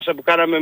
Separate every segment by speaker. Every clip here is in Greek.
Speaker 1: που κάναμε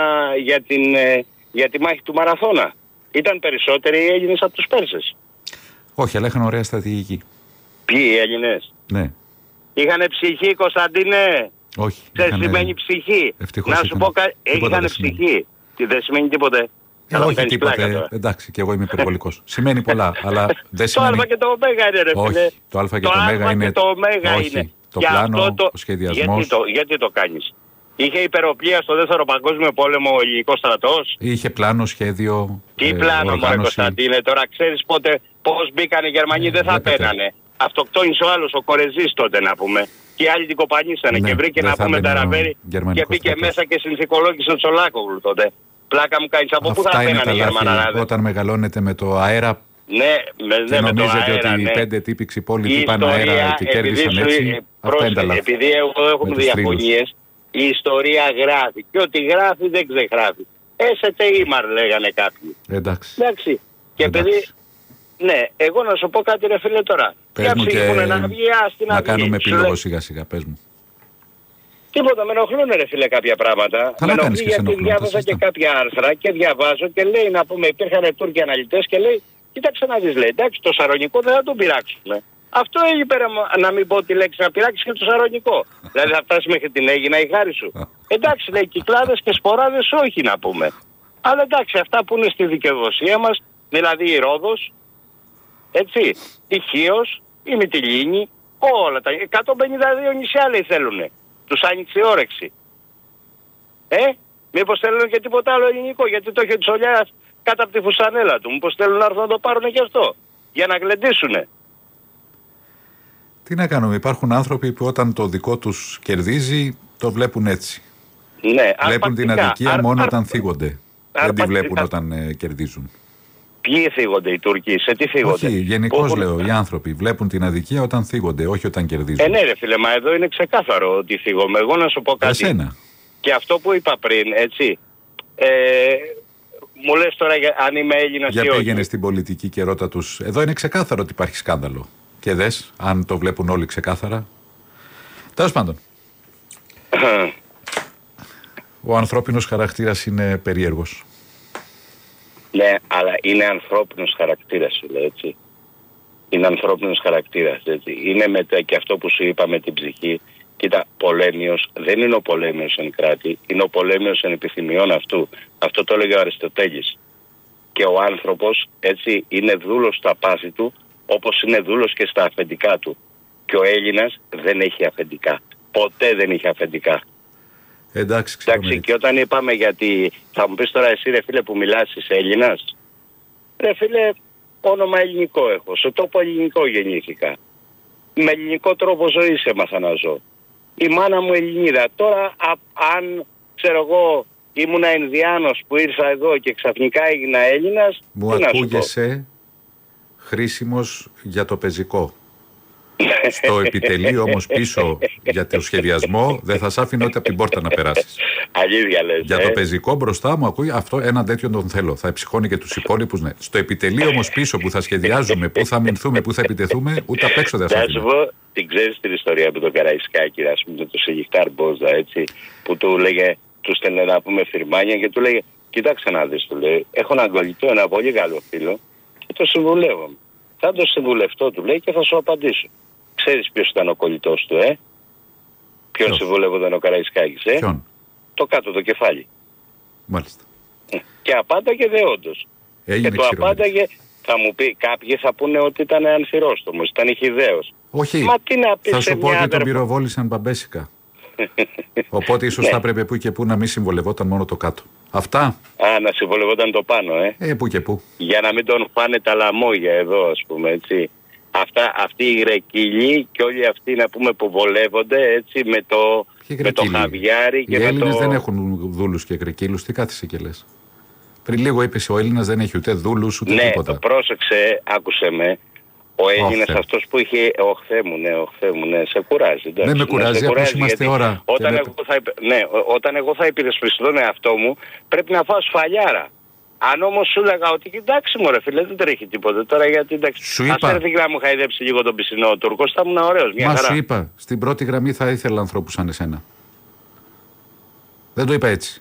Speaker 1: για τη μάχη του Μαραθώνα. Ήταν περισσότεροι οι Έλληνες από τους Πέρσες.
Speaker 2: Όχι, αλλά είχαν ωραία στρατηγική.
Speaker 1: Ποιοι οι Έλληνες?
Speaker 2: Ναι.
Speaker 1: Είχανε ψυχή, Κωνσταντίνε.
Speaker 2: Όχι.
Speaker 1: Δεν σημαίνει ψυχή.
Speaker 2: Ευτυχώς
Speaker 1: να σου πω κάτι. Είχανε ψυχή. Τι δεν σημαίνει τίποτε.
Speaker 2: Όχι τίποτε. Εντάξει, και εγώ είμαι υπερβολικός. Σημαίνει πολλά, αλλά δεν σημαίνει.
Speaker 1: Το Α και το Ω είναι, ρε φίλε.
Speaker 2: Όχι, το Α και το Ω είναι. Όχι, το πλάνο, ο σχεδιασμός.
Speaker 1: Γιατί το κάνεις? Είχε υπεροπλία στο δεύτερο παγκόσμιο πόλεμο ο ελληνικός στρατός.
Speaker 2: Είχε πλάνο, σχέδιο.
Speaker 1: Τι πλάνο, μωρέ Κωνσταντίνε, τώρα ξέρεις πώς μπήκαν οι Γερμανοί, δεν θα παίρνανε. Αυτοκτόνησε ο άλλος, ο Κορεζής τότε να πούμε. Και οι άλλοι την κοπανίσανε και βρήκε να πούμε ταραβέρι και μπήκε μέσα και συνθηκολόγησε τον Τσολάκογλου τότε. Πλάκα μου κάνεις, από πού θα παίρνανε οι Γερμανάδες?
Speaker 2: Όταν μεγαλώνετε με το αέρα.
Speaker 1: Ναι,
Speaker 2: και νομίζετε ότι οι 5 τύποι ξυπόλοιποι είπαν αέρα και κέρδισαν έτσι. Αυτά είναι τα λάθη.
Speaker 1: Επειδή έχουμε διαφωνίες, η ιστορία γράφει. Και ό,τι γράφει δεν ξεγράφει. Έσετε ήμαρ λέγανε κάποιοι.
Speaker 2: Εντάξει.
Speaker 1: Και επειδή. Ναι, εγώ να σου πω κάτι ρε φίλε τώρα.
Speaker 2: Πες μου και να κάνουμε επίλογο σιγά σιγά, πες μου.
Speaker 1: Τίποτα, με ενοχλούν ρε φίλε κάποια πράγματα.
Speaker 2: Με ενοχλούν
Speaker 1: γιατί διάβασα και κάποια άρθρα και διαβάζω και λέει να πούμε υπήρχαν Τούρκοι αναλυτές και λέει κοίταξε να δεις λέει εντάξει το Σαρονικό δεν θα τον πειράξουμε. Αυτό έχει πέρα να μην πω τη λέξη να πειράξει και το Σαρονικό. Δηλαδή θα φτάσει μέχρι την Αίγινα η χάρη σου. Εντάξει λέει κυκλάδες και σποράδες όχι να πούμε. Αλλά εντάξει αυτά που είναι στη δικαιοδοσία μας, δηλαδή η Ρόδος, έτσι, η Χίος, η Μυτιλήνη, όλα τα 152 νησιά λέει θέλουνε. Τους άνοιξε η όρεξη. Μήπως θέλουν και τίποτα άλλο ελληνικό, γιατί το είχε ο Τσολιάς κάτω από τη φουσανέλα του. Μήπως θέλουν να έρθουν να το πάρουν και αυτό, για να γλεντήσουνε.
Speaker 2: Τι να κάνουμε, υπάρχουν άνθρωποι που όταν το δικό τους κερδίζει, το βλέπουν έτσι.
Speaker 1: Ναι,
Speaker 2: βλέπουν την αδικία μόνο όταν θίγονται. Δεν τη βλέπουν όταν κερδίζουν.
Speaker 1: Ποιοι θίγονται οι Τούρκοι, σε τι θίγονται?
Speaker 2: Όχι, γενικώς λέω, οι άνθρωποι βλέπουν την αδικία όταν θίγονται, όχι όταν κερδίζουν.
Speaker 1: Ναι ρε φίλε, μα εδώ είναι ξεκάθαρο ότι θίγομαι. Εγώ να σου πω κάτι.
Speaker 2: Εσένα.
Speaker 1: Και αυτό που είπα πριν, έτσι, μου λες τώρα αν είμαι Έλληνας ή όχι.
Speaker 2: Για πήγαινε στην πολιτική και ρώτα τους. Εδώ είναι ξεκάθαρο ότι υπάρχει σκάνδαλο. Και δες, αν το βλέπουν όλοι ξεκάθαρα. Τέλος πάντων. Ο ανθρώπινος χαρακτήρας είναι περίεργος.
Speaker 1: Ναι, αλλά είναι ανθρώπινος χαρακτήρας, λέει, έτσι. Είναι ανθρώπινος χαρακτήρας, έτσι. Είναι μετά και αυτό που σου είπα με την ψυχή. Κοίτα, πολέμιος δεν είναι ο πολέμιος εν κράτη, είναι ο πολέμιος εν επιθυμιών αυτού. Αυτό το έλεγε ο Αριστοτέλης. Και ο άνθρωπος, έτσι, είναι δούλος στα πάθη του, όπως είναι δούλος και στα αφεντικά του. Και ο Έλληνας δεν έχει αφεντικά. Ποτέ δεν έχει αφεντικά.
Speaker 2: Εντάξει,
Speaker 1: και όταν είπαμε γιατί θα μου πεις τώρα εσύ ρε φίλε που μιλάς είσαι Έλληνας. Ρε φίλε, όνομα ελληνικό έχω. Στο τόπο ελληνικό γεννήθηκα. Με ελληνικό τρόπο ζωής έμαθα να ζω. Η μάνα μου Ελληνίδα. Τώρα αν ξέρω εγώ ήμουνα Ινδιάνος που ήρθα εδώ και ξαφνικά έγινα Έλληνας.
Speaker 2: Μου ακούγεσαι χρήσιμος για το πεζικό. Στο επιτελείο όμως πίσω για το σχεδιασμό δεν θα σ' άφηνε ούτε από την πόρτα να περάσεις.
Speaker 1: Αλήθεια λες.
Speaker 2: Για το πεζικό μπροστά μου ακούει αυτό, ένα τέτοιο τον θέλω. Θα εψυχώνει και τους υπόλοιπους, ναι. Στο επιτελείο όμως πίσω που θα σχεδιάζουμε, που θα μηνθούμε, που θα επιτεθούμε, ούτε απ' έξω δεν θα σ' άφηνε.
Speaker 1: Θα σου πω, την ξέρεις την ιστορία με τον Καραϊσκάκη, ας πούμε, το Σελιχτάρ Μπόζα, έτσι, που του λέγε, του στέλνε να πούμε φιρμάνια και του λέγε, κοίταξε να δεις, του λέει, έχω έναν κολλητό, ένα πολύ καλό φίλο και το συμβουλεύομαι. Θα το συμβουλευτώ, του λέει, και θα σου απαντήσω. Ξέρεις ποιος ήταν ο κολλητός του, Ποιον συμβουλεύονταν ο Καραϊσκάκης,
Speaker 2: Ποιον?
Speaker 1: Το κάτω το κεφάλι.
Speaker 2: Μάλιστα.
Speaker 1: Και απάνταγε δεόντως.
Speaker 2: Έγινε
Speaker 1: και το απάνταγε, θα μου πει, κάποιοι θα πούνε ότι ήταν ανθυρόστομος, ήταν χυδαίος.
Speaker 2: Όχι,
Speaker 1: μα τι να πεις,
Speaker 2: θα σου πω ότι τον πυροβόλησαν μπαμπέσικα. Οπότε ίσως θα έπρεπε που και που να μην συμβολευόταν μόνο το κάτω. Αυτά.
Speaker 1: Να συμβολευόταν το πάνω,
Speaker 2: που και που.
Speaker 1: Για να μην τον φάνε τα λαμόγια εδώ, ας πούμε, έτσι. Αυτοί οι γρεκίλοι και όλοι αυτοί να πούμε που βολεύονται έτσι με το χαβιάρι και
Speaker 2: οι Έλληνες δεν έχουν δούλους και γρεκίλους, τι κάθισε και λες. Πριν λίγο είπες ο Έλληνας δεν έχει ούτε δούλους ούτε τίποτα.
Speaker 1: Ναι, πρόσεξε, άκουσε με. Ο Έλληνας αυτός που είχε. Οχθέ μου, ναι, σε κουράζει. Εντάξει,
Speaker 2: δεν με κουράζει, όπως είμαστε ώρα.
Speaker 1: Όταν εγώ θα υπηρεσπιστώ τον εαυτό μου, πρέπει να φάω σφαλιάρα. Αν όμως σου έλεγα ότι κοιτάξτε μωρέ φίλε, δεν τρέχει τίποτα τώρα γιατί εντάξει.
Speaker 2: Σου είπα.
Speaker 1: Ας έρθει να μου χαϊδέψει λίγο τον πισινό ο Τούρκος, θα ήμουν ωραίος. Μια χαρά.
Speaker 2: Σου είπα, στην πρώτη γραμμή θα ήθελα ανθρώπους σαν εσένα. Δεν το είπα έτσι.